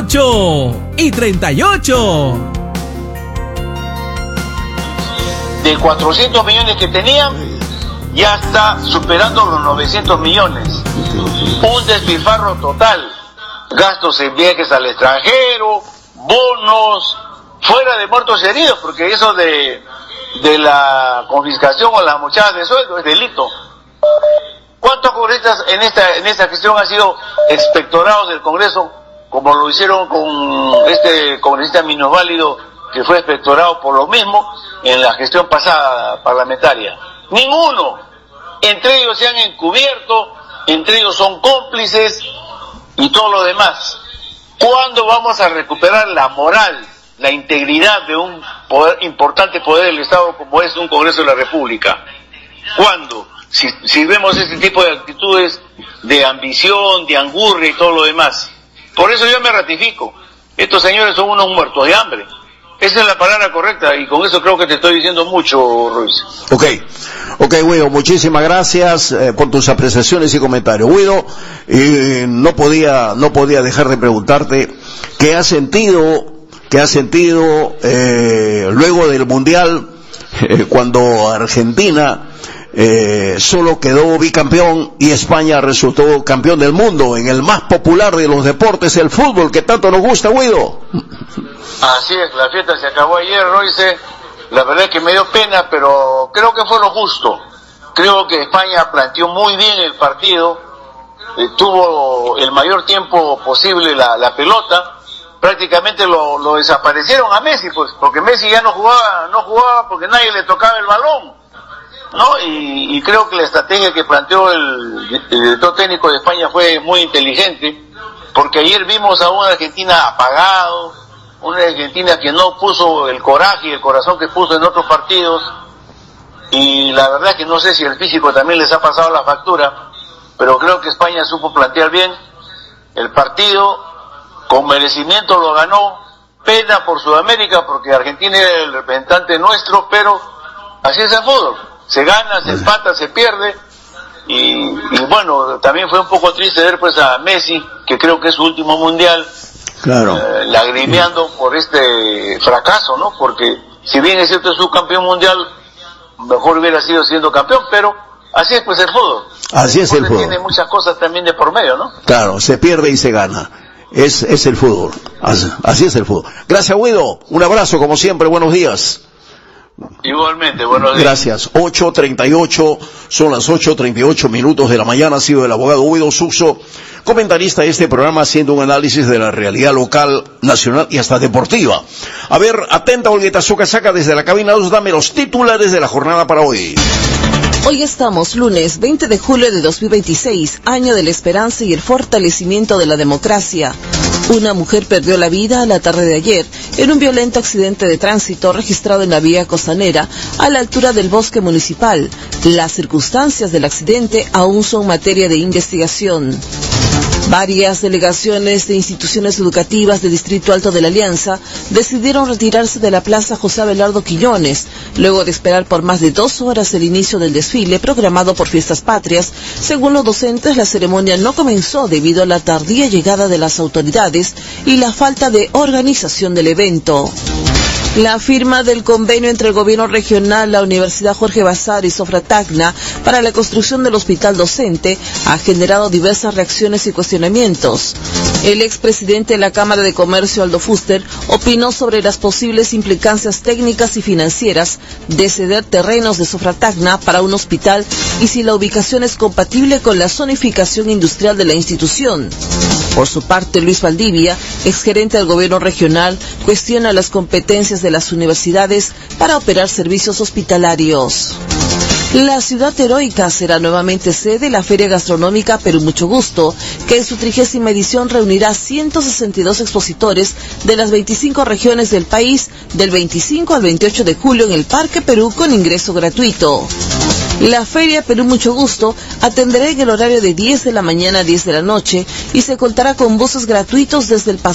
8:38. De 400 millones que tenían, ya está superando los 900 millones. Un despilfarro total. Gastos en viajes al extranjero, bonos, fuera de muertos y heridos, porque eso de la confiscación o la mochada de sueldo es delito. ¿Cuántos congresistas en esta gestión han sido expectorados del Congreso, como lo hicieron con este congresista minusválido que fue expectorado por lo mismo en la gestión pasada parlamentaria? Ninguno. Entre ellos se han encubierto, entre ellos son cómplices y todo lo demás. ¿Cuándo vamos a recuperar la moral, la integridad de un importante poder del Estado como es un Congreso de la República? ¿Cuándo? Si vemos este tipo de actitudes de ambición, de angurria y todo lo demás. Por eso yo me ratifico. Estos señores son unos muertos de hambre. Esa es la palabra correcta y con eso creo que te estoy diciendo mucho, Ruiz. Ok, Guido, muchísimas gracias por tus apreciaciones y comentarios. Guido, no podía dejar de preguntarte qué has sentido luego del Mundial, cuando Argentina solo quedó bicampeón y España resultó campeón del mundo en el más popular de los deportes, el fútbol, que tanto nos gusta, Guido. Así es, la fiesta se acabó ayer, Royce. La verdad es que me dio pena, pero creo que fue lo justo. Creo que España planteó muy bien el partido, tuvo el mayor tiempo posible la pelota. Prácticamente lo desaparecieron a Messi, pues, porque Messi ya no jugaba porque nadie le tocaba el balón, ¿no? Y creo que la estrategia que planteó el director técnico de España fue muy inteligente, porque ayer vimos a una Argentina apagado, una Argentina que no puso el coraje y el corazón que puso en otros partidos, y la verdad es que no sé si el físico también les ha pasado la factura, pero creo que España supo plantear bien el partido, con merecimiento lo ganó. Pena por Sudamérica porque Argentina era el representante nuestro, pero así es el fútbol, se gana, se empata, se pierde, y bueno, también fue un poco triste ver pues a Messi, que creo que es su último mundial, claro, lagrimeando por este fracaso, ¿no? Porque si bien es cierto es subcampeón mundial, mejor hubiera sido siendo campeón, pero así es pues el fútbol. Así es el fútbol. Tiene muchas cosas también de por medio, ¿no? Claro, se pierde y se gana. Es el fútbol. Así es el fútbol. Gracias, Guido. Un abrazo, como siempre. Buenos días. Igualmente, buenos días. Gracias. 8:38, son las 8:38 de la mañana. Ha sido el abogado Guido Suso, comentarista de este programa, haciendo un análisis de la realidad local, nacional y hasta deportiva. A ver, atenta, Olguita Saca desde la cabina 2, dame los titulares de la jornada para hoy. Hoy estamos lunes 20 de julio de 2026, año de la esperanza y el fortalecimiento de la democracia. Una mujer perdió la vida a la tarde de ayer en un violento accidente de tránsito registrado en la vía costanera a la altura del bosque municipal. Las circunstancias del accidente aún son materia de investigación. Varias delegaciones de instituciones educativas del Distrito Alto de la Alianza decidieron retirarse de la Plaza José Abelardo Quiñones, luego de esperar por más de 2 horas el inicio del desfile programado por Fiestas Patrias. Según los docentes, la ceremonia no comenzó debido a la tardía llegada de las autoridades y la falta de organización del evento. La firma del convenio entre el gobierno regional, la Universidad Jorge Basadre y Sofra Tacna para la construcción del hospital docente ha generado diversas reacciones y cuestionamientos. El expresidente de la Cámara de Comercio, Aldo Fuster, opinó sobre las posibles implicancias técnicas y financieras de ceder terrenos de Sofra Tacna para un hospital y si la ubicación es compatible con la zonificación industrial de la institución. Por su parte, Luis Valdivia, exgerente del gobierno regional, cuestiona las competencias de las universidades para operar servicios hospitalarios. La ciudad heroica será nuevamente sede de la Feria Gastronómica Perú Mucho Gusto, que en su 30ª edición reunirá 162 expositores de las 25 regiones del país del 25 al 28 de julio en el Parque Perú con ingreso gratuito. La Feria Perú Mucho Gusto atenderá en el horario de 10 de la mañana a 10 de la noche y se contará con buses gratuitos desde el